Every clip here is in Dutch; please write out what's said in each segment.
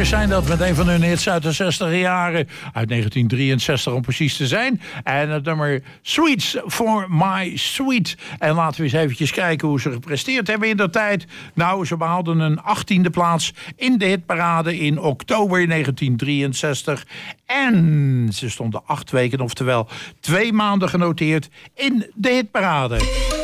Boomers zijn dat met een van hun hits uit de 60 jaren. Uit 1963 om precies te zijn. En het nummer Sweets for My Sweet. En laten we eens eventjes kijken hoe ze gepresteerd hebben in dat tijd. Nou, ze behaalden een 18e plaats in de hitparade in oktober 1963. En ze stonden 8 weken, oftewel 2 maanden genoteerd in de hitparade.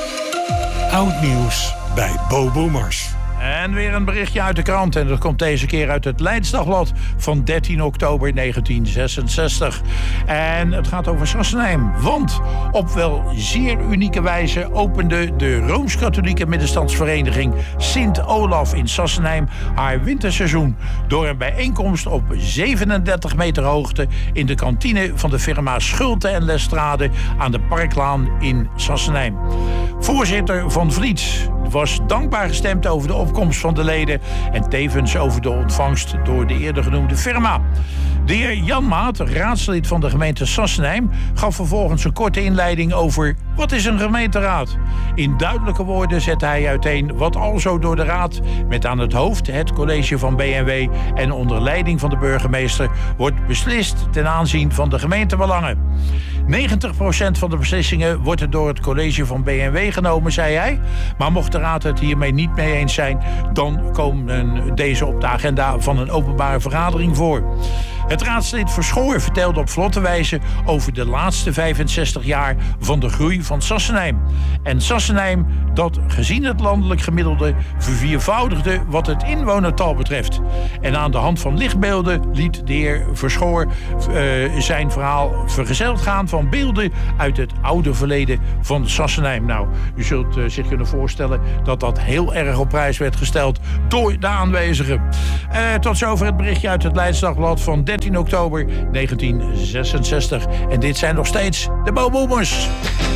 Oud nieuws bij Bo Boomers. En weer een berichtje uit de krant. En dat komt deze keer uit het Leids Dagblad van 13 oktober 1966. En het gaat over Sassenheim. Want op wel zeer unieke wijze opende de Rooms-Katholieke middenstandsvereniging Sint-Olaf in Sassenheim haar winterseizoen door een bijeenkomst op 37 meter hoogte in de kantine van de firma Schulte en Lestrade aan de Parklaan in Sassenheim. Voorzitter Van Vliet was dankbaar gestemd over de opkomst van de leden en tevens over de ontvangst door de eerder genoemde firma. De heer Jan Maat, raadslid van de gemeente Sassenheim, gaf vervolgens een korte inleiding over wat is een gemeenteraad. In duidelijke woorden zette hij uiteen wat alzo door de raad, met aan het hoofd het college van BNW en onder leiding van de burgemeester, wordt beslist ten aanzien van de gemeentebelangen. 90% van de beslissingen wordt er door het college van BNW genomen, zei hij. Maar mocht de raad het hiermee niet mee eens zijn, dan komen deze op de agenda van een openbare vergadering voor. Het raadslid Verschoor vertelde op vlotte wijze over de laatste 65 jaar van de groei van Sassenheim. En Sassenheim, dat gezien het landelijk gemiddelde verviervoudigde wat het inwonertal betreft. En aan de hand van lichtbeelden liet de heer Verschoor zijn verhaal vergezeld gaan van beelden uit het oude verleden van Sassenheim. Nou, u zult zich kunnen voorstellen dat dat heel erg op prijs werd gesteld door de aanwezigen. Tot zover het berichtje uit het Leids Dagblad van 13 oktober 1966. En dit zijn nog steeds de Bo Boomers.